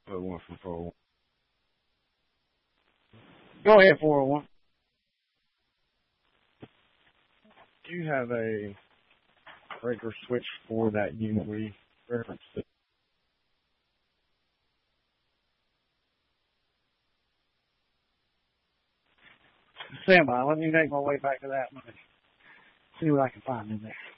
one from 401. Go ahead, 401. Do you have a breaker switch for that unit we referenced? Stand by. Let me make my way back to that one. See what I can find in there.